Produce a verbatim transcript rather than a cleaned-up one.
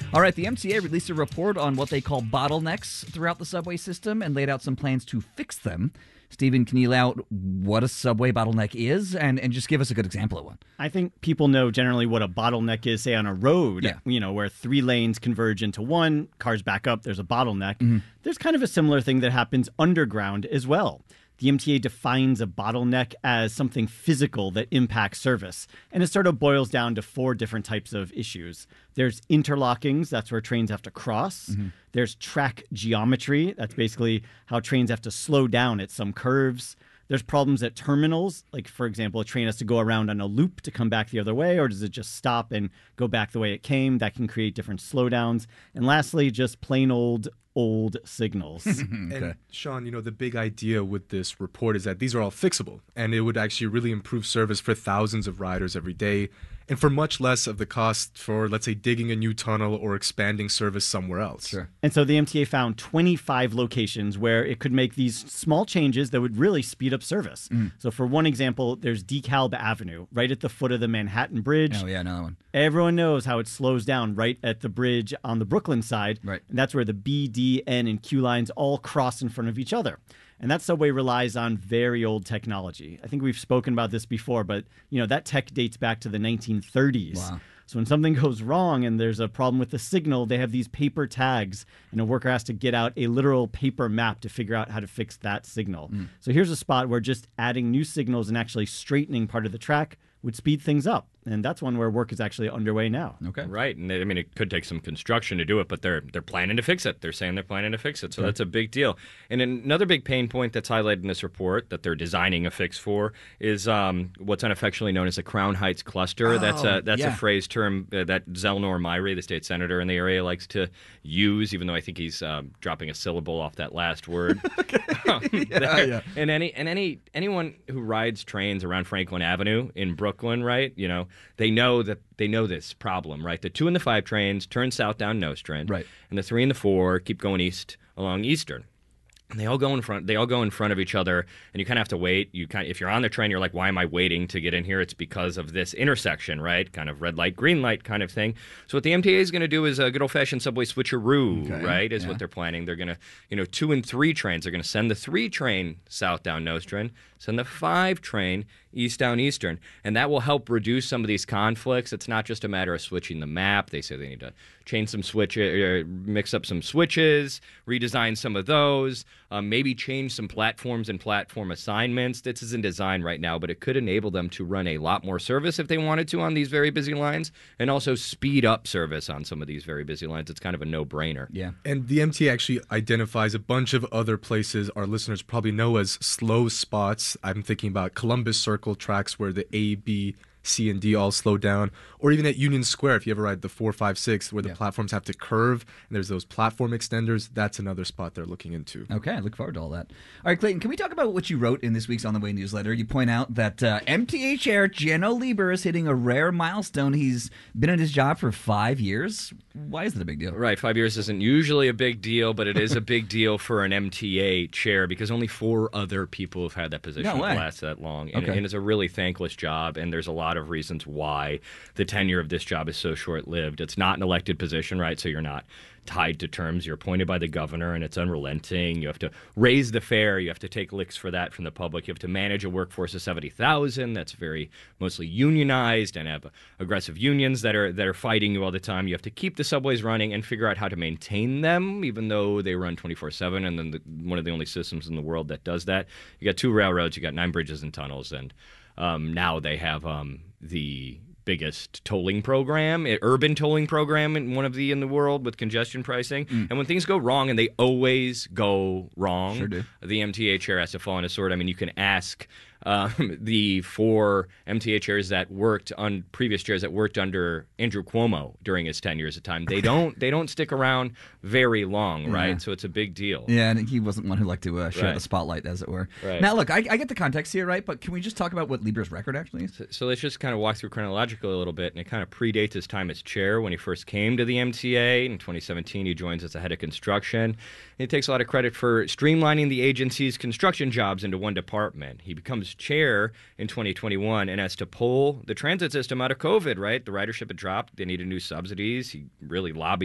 All right, the M T A released a report on what they call bottlenecks throughout the subway system and laid out some plans to fix them. Stephen, can you lay out what a subway bottleneck is and, and just give us a good example of one? I think people know generally what a bottleneck is, say, on a road, yeah. you know, where three lanes converge into one, cars back up, there's a bottleneck. Mm-hmm. There's kind of a similar thing that happens underground as well. The M T A defines a bottleneck as something physical that impacts service. And it sort of boils down to four different types of issues. There's interlockings, that's where trains have to cross. Mm-hmm. There's track geometry, that's basically how trains have to slow down at some curves. There's problems at terminals, like, for example, a train has to go around on a loop to come back the other way, or does it just stop and go back the way it came? That can create different slowdowns. And lastly, just plain old old signals. Okay. And Sean, you know, the big idea with this report is that these are all fixable, and it would actually really improve service for thousands of riders every day, and for much less of the cost for, let's say, digging a new tunnel or expanding service somewhere else. Sure. And so the M T A found twenty-five locations where it could make these small changes that would really speed up service. Mm. So for one example, there's DeKalb Avenue, right at the foot of the Manhattan Bridge. Oh, yeah, another one. Everyone knows how it slows down right at the bridge on the Brooklyn side. Right. And that's where the B, D, N, and Q lines all cross in front of each other. And that subway relies on very old technology. I think we've spoken about this before, but you know that tech dates back to the nineteen thirties. Wow. So when something goes wrong and there's a problem with the signal, they have these paper tags, and a worker has to get out a literal paper map to figure out how to fix that signal. Mm. So here's a spot where just adding new signals and actually straightening part of the track would speed things up. And that's one where work is actually underway now. Okay. Right. And they, I mean, it could take some construction to do it, but they're they're planning to fix it. They're saying they're planning to fix it. So okay. That's a big deal. And another big pain point that's highlighted in this report that they're designing a fix for is um, what's unaffectionately known as the Crown Heights cluster. Oh, that's a, that's yeah. a phrase term uh, that Zelnor Myrie, the state senator in the area, likes to use, even though I think he's uh, dropping a syllable off that last word. um, yeah, yeah. And any and any anyone who rides trains around Franklin Avenue in Brooklyn, right, you know, they know that they know this problem, right? The two and the five trains turn south down Nostrand, right, and the three and the four keep going east along Eastern. And they all go in front. They all go in front of each other, and you kind of have to wait. You kind, of, if you're on the train, you're like, "Why am I waiting to get in here?" It's because of this intersection, right? Kind of red light, green light, kind of thing. So what the M T A is going to do is a good old fashioned subway switcheroo, okay. right? Is yeah. what they're planning. They're going to, you know, two and three trains. They're going to send the three train south down Nostrand, send the five train east down Eastern, and that will help reduce some of these conflicts. It's not just a matter of switching the map. They say they need to change some switches, uh, mix up some switches, redesign some of those, um, maybe change some platforms and platform assignments. This is in design right now, but it could enable them to run a lot more service if they wanted to on these very busy lines, and also speed up service on some of these very busy lines. It's kind of a no-brainer. Yeah. And the M T A actually identifies a bunch of other places our listeners probably know as slow spots. I'm thinking about Columbus Circle tracks where the A, B, C, and D all slow down, or even at Union Square, if you ever ride the four, five, six, where the yeah. platforms have to curve, and there's those platform extenders. That's another spot they're looking into. Okay, I look forward to all that. All right, Clayton, can we talk about what you wrote in this week's On the Way newsletter? You point out that uh, M T A chair Geno Lieber is hitting a rare milestone. He's been in his job for five years. Why is that a big deal? Right, five years isn't usually a big deal, but it is a big deal for an M T A chair because only four other people have had that position no that lasts that long. And, okay. and it's a really thankless job, and there's a lot of reasons why the tenure of this job is so short-lived. It's not an elected position, right? So you're not tied to terms. You're appointed by the governor, and it's unrelenting. You have to raise the fare. You have to take licks for that from the public. You have to manage a workforce of seventy thousand that's very mostly unionized and have aggressive unions that are that are fighting you all the time. You have to keep the subways running and figure out how to maintain them, even though they run twenty-four seven, and then the, one of the only systems in the world that does that. You got two railroads. You got nine bridges and tunnels, and um, now they have um, the biggest tolling program, urban tolling program in one of the in the world with congestion pricing. Mm. And when things go wrong, and they always go wrong, sure do. The M T A chair has to fall on his sword. I mean, you can ask um, the four M T A chairs that worked on previous chairs that worked under Andrew Cuomo during his ten years of time. They don't they don't stick around very long, right? Yeah. So it's a big deal. Yeah, and he wasn't one who liked to uh, share right. the spotlight, as it were. Right. Now, look, I, I get the context here, right? But can we just talk about what Lieber's record actually is? So, so let's just kind of walk through chronologically a little bit, and it kind of predates his time as chair when he first came to the M T A. In twenty seventeen, he joins as the head of construction. And he takes a lot of credit for streamlining the agency's construction jobs into one department. He becomes chair in twenty twenty-one and has to pull the transit system out of COVID, right? The ridership had dropped. They needed new subsidies. He really lobbied